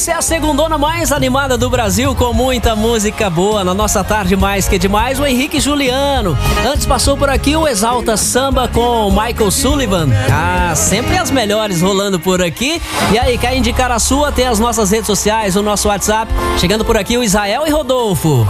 Essa é a segundona mais animada do Brasil, com muita música boa. Na nossa tarde mais que demais, o Henrique Juliano. Antes passou por aqui o Exalta Samba com Michael Sullivan. Ah, sempre as melhores rolando por aqui. E aí, quer indicar a sua? Tem as nossas redes sociais, o nosso WhatsApp. Chegando por aqui o Israel e Rodolfo.